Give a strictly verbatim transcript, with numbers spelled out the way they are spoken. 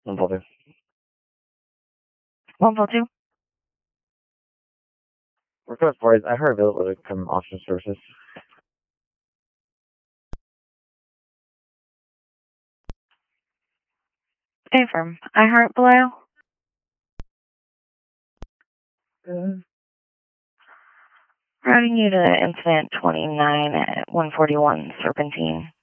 one four two. one four two. Request for it. I heard available to come option services. Affirm. I heart below. Mm. Routing you to incident twenty-nine at one forty-one Serpentine.